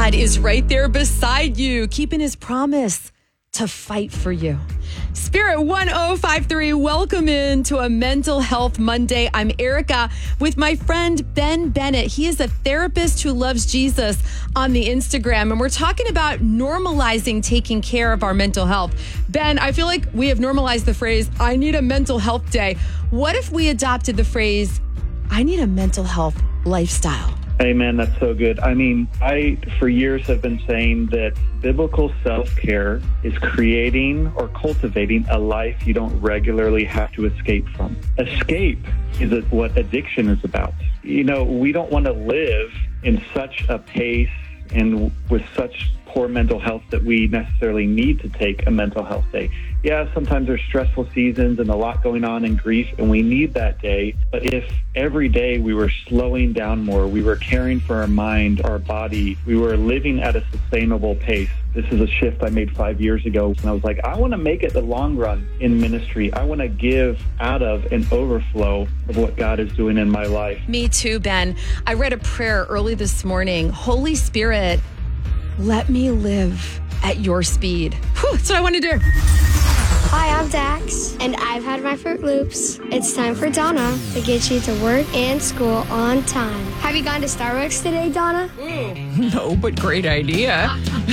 God is right there beside you, keeping his promise to fight for you. Spirit 1053, welcome into a Mental Health Monday. I'm Erica with my friend Ben Bennett. He is a therapist who loves Jesus on the Instagram, and we're talking about normalizing taking care of our mental health. Ben, I feel like we have normalized the phrase, I need a mental health day. What if we adopted the phrase, I need a mental health lifestyle? Hey, man, that's so good. I mean, I, for years, have been saying that biblical self-care is creating or cultivating a life you don't regularly have to escape from. Escape is what addiction is about. You know, we don't want to live in such a pace and with such poor mental health that we necessarily need to take a mental health day. Yeah, sometimes there's stressful seasons and a lot going on in grief, and we need that day. But if every day we were slowing down more, we were caring for our mind, our body, we were living at a sustainable pace. This is a shift I made 5 years ago, and I was like, I want to make it the long run in ministry. I want to give out of an overflow of what God is doing in my life. Me too, Ben. I read a prayer early this morning. Holy Spirit, let me live at your speed. Whew, that's what I want to do. Hi, I'm Dax, and I've had my Fruit Loops. It's time for Donna to get you to work and school on time. Have you gone to Starbucks today, Donna? No, but great idea.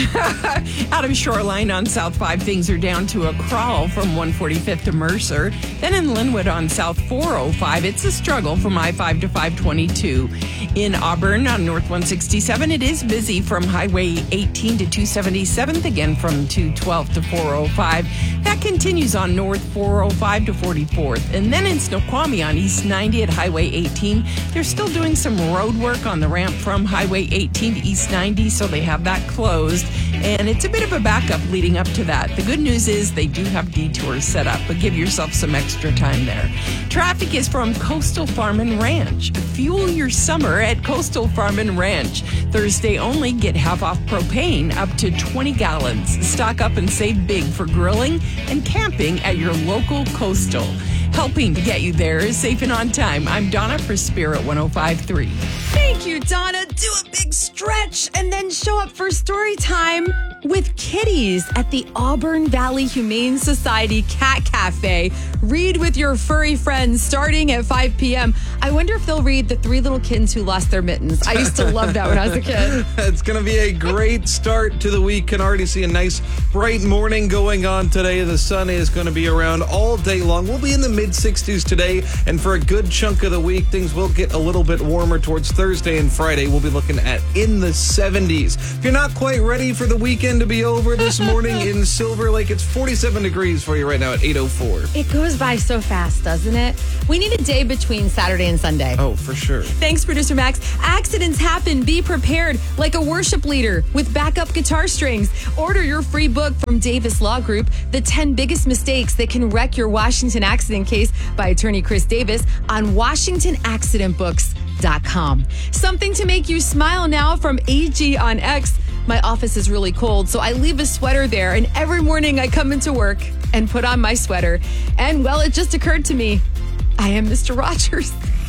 Out of Shoreline on South 5, things are down to a crawl from 145th to Mercer. Then in Linwood on South 405, it's a struggle from I-5 to 522. In Auburn on North 167, it is busy from Highway 18 to 277th, again from 212 to 405. That continues on North 405 to 44th. And then in Snoqualmie on East 90 at Highway 18, they're still doing some road work on the ramp from Highway 18 to East 90, so they have that closed. And it's a bit of a backup leading up to that. The good news is they do have detours set up, but give yourself some extra time there. Traffic is from Coastal Farm and Ranch. Fuel your summer at Coastal Farm and Ranch. Thursday only, get half off propane up to 20 gallons. Stock up and save big for grilling and camping at your local Coastal. Helping to get you there is Safe and On Time. I'm Donna for Spirit 1053. Thank you, Donna. Do a big stretch and then show up for story time with kitties at the Auburn Valley Humane Society Cat Cafe. Read with your furry friends starting at 5 p.m. I wonder if they'll read The Three Little Kittens Who Lost Their Mittens. I used to love that when I was a kid. It's going to be a great start to the week. Can already see a nice bright morning going on today. The sun is going to be around all day long. We'll be in the mid-60s today, and for a good chunk of the week, things will get a little bit warmer towards Thursday and Friday. We'll be looking at in the 70s. If you're not quite ready for the weekend to be over this morning in Silver Lake, it's 47 degrees for you right now at 8:04. It goes by so fast, doesn't it? We need a day between Saturday and Sunday. Oh, for sure. Thanks, Producer Max. Accidents happen. Be prepared like a worship leader with backup guitar strings. Order your free book from Davis Law Group, The 10 Biggest Mistakes That Can Wreck Your Washington Accident Case by attorney Chris Davis on WashingtonAccidentBooks.com. Something to make you smile now from AG on X. My office is really cold, so I leave a sweater there, and every morning I come into work and put on my sweater. And, well, it just occurred to me, I am Mr. Rogers.